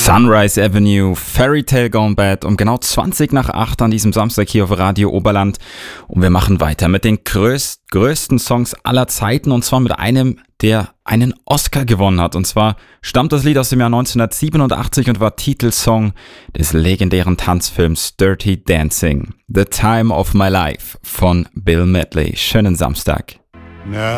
Sunrise Avenue, Fairy Tale Gone Bad, um genau 20 nach 8 an diesem Samstag hier auf Radio Oberland. Und wir machen weiter mit den größten Songs aller Zeiten, und zwar mit einem, der einen Oscar gewonnen hat. Und zwar stammt das Lied aus dem Jahr 1987 und war Titelsong des legendären Tanzfilms Dirty Dancing. The Time of My Life von Bill Medley. Schönen Samstag. Now